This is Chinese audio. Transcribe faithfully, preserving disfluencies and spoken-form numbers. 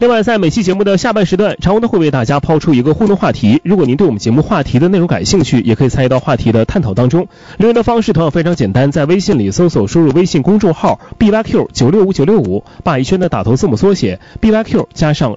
另外，在每期节目的下半时段，常文呢会为大家抛出一个互动话题。如果您对我们节目话题的内容感兴趣，也可以参与到话题的探讨当中。留言的方式同样非常简单，在微信里搜索输入微信公众号 B Y Q 九六五九六五，把一圈的打头字母缩写 B Y Q 加上